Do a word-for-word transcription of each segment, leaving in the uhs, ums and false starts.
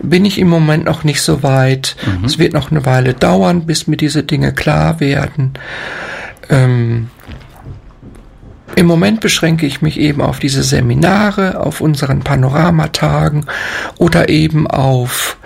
bin ich im Moment noch nicht so weit. Mhm. Es wird noch eine Weile dauern, bis mir diese Dinge klar werden. Ähm, Im Moment beschränke ich mich eben auf diese Seminare, auf unseren Panoramatagen oder eben auf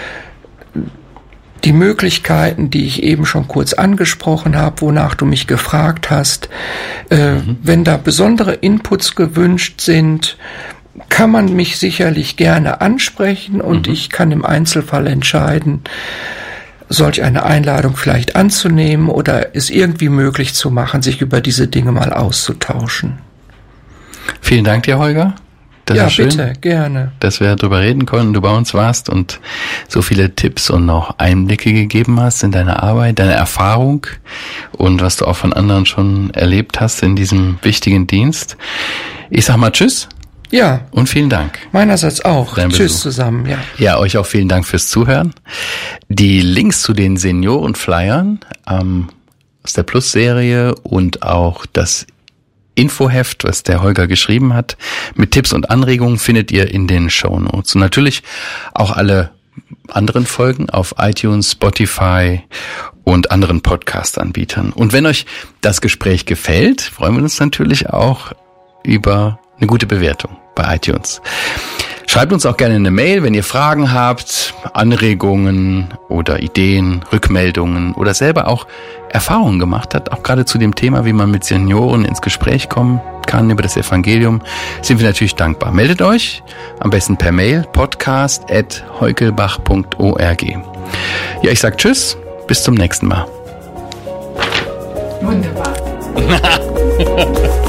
die Möglichkeiten, die ich eben schon kurz angesprochen habe, wonach du mich gefragt hast. Äh, mhm. Wenn da besondere Inputs gewünscht sind, kann man mich sicherlich gerne ansprechen und mhm. ich kann im Einzelfall entscheiden, solch eine Einladung vielleicht anzunehmen oder es irgendwie möglich zu machen, sich über diese Dinge mal auszutauschen. Vielen Dank dir, Holger. Das ja, ist schön, bitte, gerne. Dass wir darüber reden konnten, du bei uns warst und so viele Tipps und noch Einblicke gegeben hast in deine Arbeit, deine Erfahrung und was du auch von anderen schon erlebt hast in diesem wichtigen Dienst. Ich sag mal Tschüss. Ja. Und vielen Dank. Meinerseits auch. Tschüss zusammen, ja. Ja, euch auch vielen Dank fürs Zuhören. Die Links zu den Senioren-Flyern ähm, aus der Plus-Serie und auch das Infoheft, was der Holger geschrieben hat, mit Tipps und Anregungen findet ihr in den Shownotes. Und natürlich auch alle anderen Folgen auf iTunes, Spotify und anderen Podcast-Anbietern. Und wenn euch das Gespräch gefällt, freuen wir uns natürlich auch über eine gute Bewertung bei iTunes. Schreibt uns auch gerne eine Mail, wenn ihr Fragen habt, Anregungen oder Ideen, Rückmeldungen oder selber auch Erfahrungen gemacht habt, auch gerade zu dem Thema, wie man mit Senioren ins Gespräch kommen kann über das Evangelium, sind wir natürlich dankbar. Meldet euch, am besten per Mail, podcast at heukelbach punkt org. Ja, ich sag Tschüss, bis zum nächsten Mal. Wunderbar.